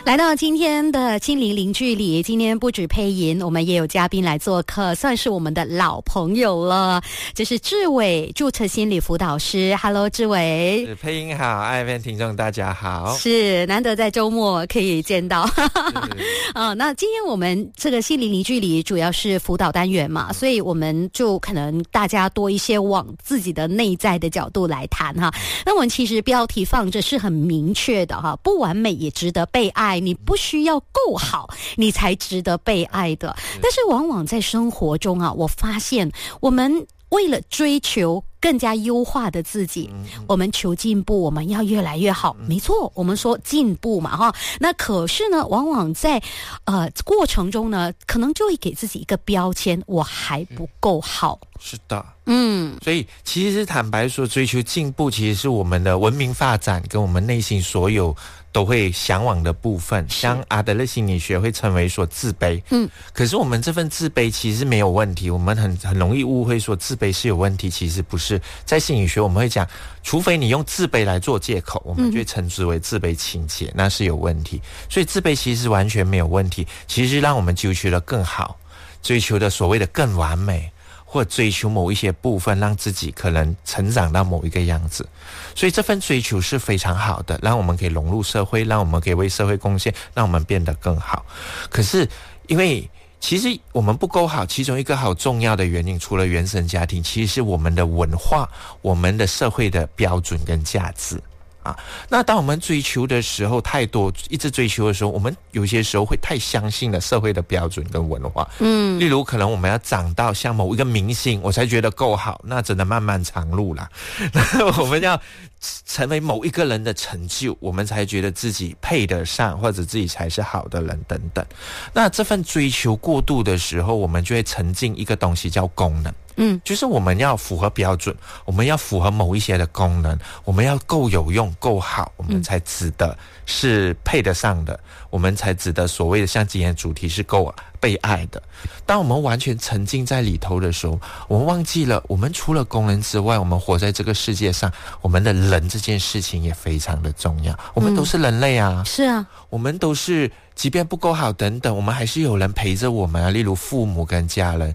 来到今天的心灵零距离，今天不止配音，我们也有嘉宾来做客，算是我们的老朋友了。这是志伟，注册心理辅导师。Hello， 志伟。 配音好，爱FM听众大家好。 是难得在周末可以见到。那今天我们这个心灵零距离主要是辅导单元嘛，所以我们就可能大家多一些往自己的内在的角度来谈哈。那我们其实标题放着是很明确的哈，不完美也值得被爱。你不需要够好，你才值得被爱的。但是往往在生活中啊，我发现我们为了追求更加优化的自己，我们求进步，我们要越来越好。没错，我们说进步嘛哈。那可是呢，往往在过程中呢，可能就会给自己一个标签，我还不够好。 是的，所以其实坦白说，追求进步其实是我们的文明发展跟我们内心所有都会向往的部分。像阿德勒心理学会称为说自卑，可是我们这份自卑其实没有问题，我们很容易误会说自卑是有问题，其实不是。在心理学我们会讲，除非你用自卑来做借口，我们就会称之为自卑情结，那是有问题。所以自卑其实完全没有问题，其实让我们追求的更好，追求的所谓的更完美，或追求某一些部分，让自己可能成长到某一个样子。所以这份追求是非常好的，让我们可以融入社会，让我们可以为社会贡献，让我们变得更好。可是因为其实我们不够好，其中一个好重要的原因，除了原生家庭，其实是我们的文化，我们的社会的标准跟价值。那当我们追求的时候太多，一直追求的时候，我们有些时候会太相信了社会的标准跟文化。例如可能我们要长到像某一个明星，我才觉得够好，那真的漫漫长路啦。我们要成为某一个人的成就，我们才觉得自己配得上，或者自己才是好的人等等。那这份追求过度的时候，我们就会沉浸一个东西叫功能。就是我们要符合标准，我们要符合某一些的功能，我们要够有用够好，我们才值得是配得上的，我们才值得所谓的像今天的主题是够被爱的。当我们完全沉浸在里头的时候，我们忘记了我们除了功能之外，我们活在这个世界上，我们的人这件事情也非常的重要。我们都是人类啊， 是啊， 我们都是即便不够好等等，我们还是有人陪着我们啊，例如父母跟家人。